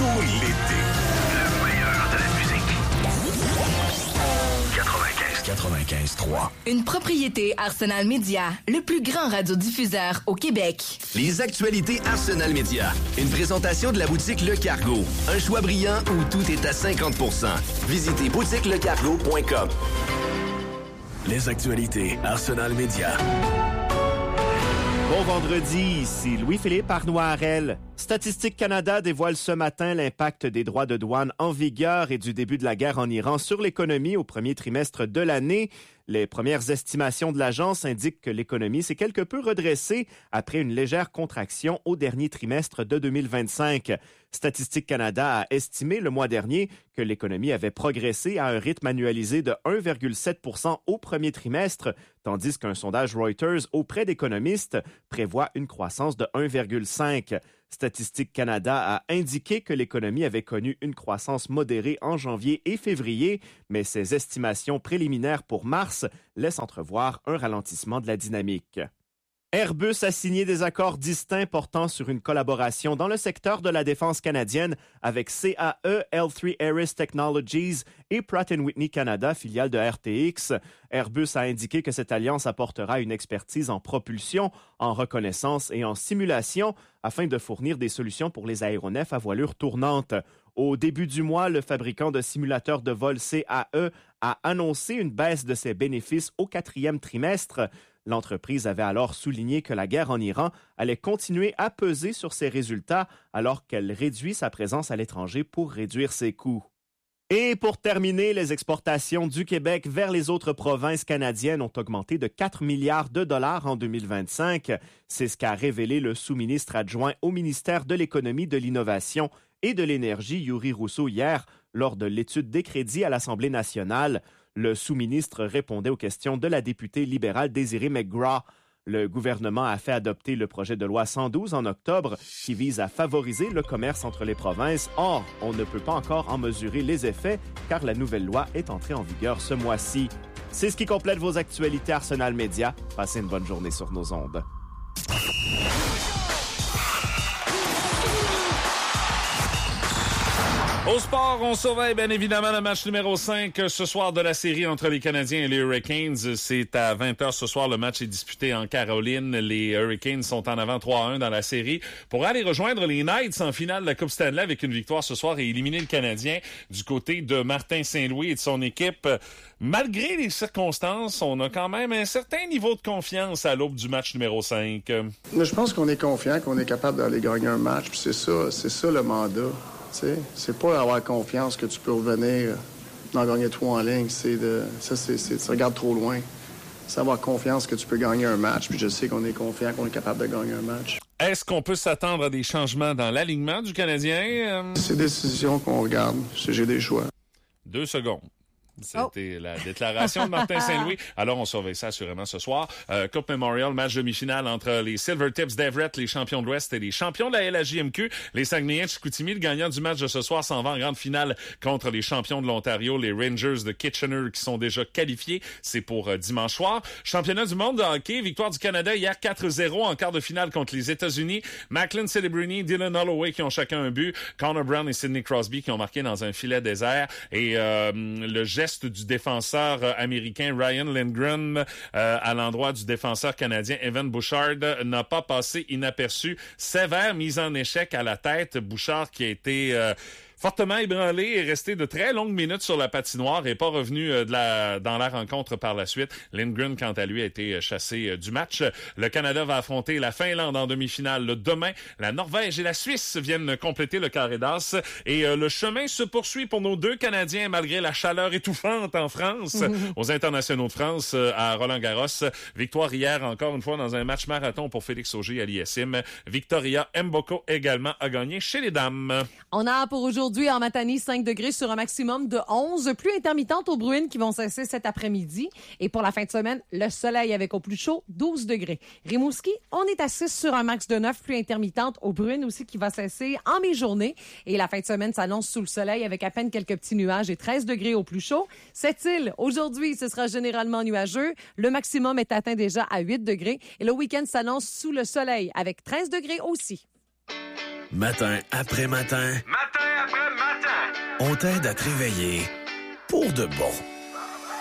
tout l'été. Le meilleur de la musique. 95.3. Une propriété Arsenal Media, le plus grand radiodiffuseur au Québec. Les actualités Arsenal Media. Une présentation de la boutique Le Cargo. Un choix brillant où tout est à 50%. Visitez boutiquelecargo.com. Les actualités Arsenal Media. Bon vendredi, ici Louis-Philippe Arnoirel. Statistique Canada dévoile ce matin l'impact des droits de douane en vigueur et du début de la guerre en Iran sur l'économie au premier trimestre de l'année. Les premières estimations de l'agence indiquent que l'économie s'est quelque peu redressée après une légère contraction au dernier trimestre de 2025. Statistique Canada a estimé le mois dernier que l'économie avait progressé à un rythme annualisé de 1,7% au premier trimestre, tandis qu'un sondage Reuters auprès d'économistes prévoit une croissance de 1,5%. Statistique Canada a indiqué que l'économie avait connu une croissance modérée en janvier et février, mais ses estimations préliminaires pour mars laissent entrevoir un ralentissement de la dynamique. Airbus a signé des accords distincts portant sur une collaboration dans le secteur de la défense canadienne avec CAE, L3 Harris Technologies et Pratt & Whitney Canada, filiale de RTX. Airbus a indiqué que cette alliance apportera une expertise en propulsion, en reconnaissance et en simulation afin de fournir des solutions pour les aéronefs à voilure tournante. Au début du mois, le fabricant de simulateurs de vol CAE a annoncé une baisse de ses bénéfices au 4e trimestre. L'entreprise avait alors souligné que la guerre en Iran allait continuer à peser sur ses résultats alors qu'elle réduit sa présence à l'étranger pour réduire ses coûts. Et pour terminer, les exportations du Québec vers les autres provinces canadiennes ont augmenté de 4 milliards de dollars en 2025. C'est ce qu'a révélé le sous-ministre adjoint au ministère de l'Économie, de l'Innovation et de l'Énergie, Yuri Rousseau, hier, lors de l'étude des crédits à l'Assemblée nationale. Le sous-ministre répondait aux questions de la députée libérale Désirée McGrath. Le gouvernement a fait adopter le projet de loi 112 en octobre qui vise à favoriser le commerce entre les provinces. Or, on ne peut pas encore en mesurer les effets car la nouvelle loi est entrée en vigueur ce mois-ci. C'est ce qui complète vos actualités Arsenal Media. Passez une bonne journée sur nos ondes. Au sport, on surveille bien évidemment le match numéro 5 ce soir de la série entre les Canadiens et les Hurricanes. C'est à 20h ce soir. Le match est disputé en Caroline. Les Hurricanes sont en avant 3-1 dans la série pour aller rejoindre les Knights en finale de la Coupe Stanley avec une victoire ce soir et éliminer le Canadien du côté de Martin Saint-Louis et de son équipe. Malgré les circonstances, on a quand même un certain niveau de confiance à l'aube du match numéro 5. Je pense qu'on est confiant, qu'on est capable d'aller gagner un match. Puis c'est ça le mandat. T'sais, c'est pas avoir confiance que tu peux revenir d'en gagner 3 en ligne. Tu regardes trop loin. C'est avoir confiance que tu peux gagner un match. Puis je sais qu'on est confiant qu'on est capable de gagner un match. Est-ce qu'on peut s'attendre à des changements dans l'alignement du Canadien? C'est des décisions qu'on regarde. J'ai des choix. 2 secondes. C'était la déclaration de Martin Saint-Louis. Alors, on surveille ça assurément ce soir. Coupe Memorial, match demi-finale entre les Silvertips d'Everett, les champions de l'Ouest et les champions de la LHJMQ. Les Saguenayens de Chicoutimi, le gagnant du match de ce soir, s'en va en grande finale contre les champions de l'Ontario, les Rangers de Kitchener, qui sont déjà qualifiés. C'est pour dimanche soir. Championnat du monde de hockey, victoire du Canada hier 4-0 en quart de finale contre les États-Unis. Macklin Celebrini, Dylan Holloway qui ont chacun un but. Connor Brown et Sidney Crosby qui ont marqué dans un filet désert. Et le geste du défenseur américain Ryan Lindgren à l'endroit du défenseur canadien Evan Bouchard n'a pas passé inaperçu. Sévère mise en échec à la tête. Bouchard qui a été fortement ébranlé et resté de très longues minutes sur la patinoire et pas revenu dans la rencontre par la suite. Lindgren, quant à lui, a été chassé du match. Le Canada va affronter la Finlande en demi-finale demain. La Norvège et la Suisse viennent compléter le carré d'as. Et le chemin se poursuit pour nos 2 Canadiens malgré la chaleur étouffante en France. Aux internationaux de France, à Roland-Garros. Victoire hier, encore une fois, dans un match marathon pour Félix Auger à l'ISM. Victoria Mboko également a gagné chez les dames. On a pour aujourd'hui en Matanie 5 degrés sur un maximum de 11. Pluie intermittente aux bruines qui vont cesser cet après-midi. Et pour la fin de semaine, le soleil avec au plus chaud 12 degrés. Rimouski, on est à 6 sur un max de 9. Pluie intermittente aux bruines aussi qui va cesser en mi-journée. Et la fin de semaine s'annonce sous le soleil avec à peine quelques petits nuages et 13 degrés au plus chaud. Cette île, aujourd'hui, ce sera généralement nuageux. Le maximum est atteint déjà à 8 degrés. Et le week-end s'annonce sous le soleil avec 13 degrés aussi. Matin après matin. Matin on t'aide à te réveiller pour de bon.